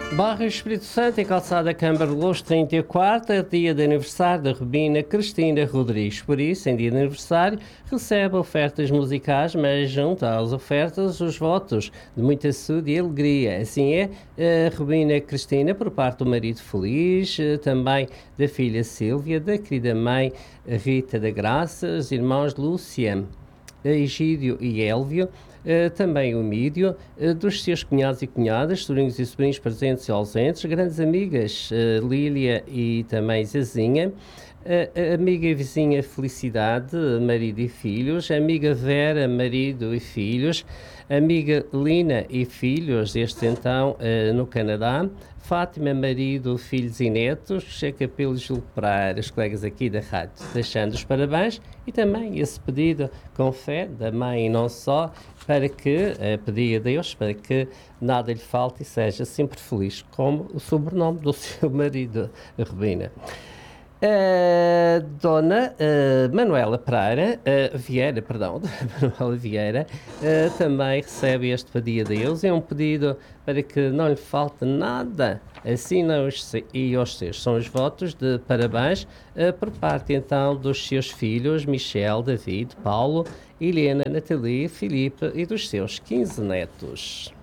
Barra Espírito Santo, em Calçada Câmara de Louros, 34, dia de aniversário da Rubina Cristina Rodrigues. Por isso, em dia de aniversário, recebe ofertas musicais, mas junto às ofertas, os votos de muita saúde e alegria. Assim é, a Rubina Cristina, por parte do marido Feliz, também da filha Sílvia, da querida mãe Rita da Graça, os irmãos Lúcia, Egídio e Élvio, também o Mídio, dos seus cunhados e cunhadas, sobrinhos e sobrinhos presentes e ausentes, grandes amigas, Lília e também Zezinha, amiga e vizinha Felicidade, marido e filhos, amiga Vera, marido e filhos, amiga Lina e filhos, este então no Canadá, Fátima, marido, filhos e netos, Checa Pelo Gil Pereira, os colegas aqui da rádio, deixando os parabéns e também esse pedido com fé da mãe e não só, para que, pedir a Deus, para que nada lhe falte e seja sempre feliz, como o sobrenome do seu marido, Rubina. Dona Manuela Pereira, Vieira, perdão, Manuela Vieira, também recebe este pedido a Deus. É um pedido para que não lhe falte nada, assina e aos seus. São os votos de parabéns por parte então dos seus filhos, Michel, David, Paulo, Helena, Nathalie, Filipe e dos seus 15 netos.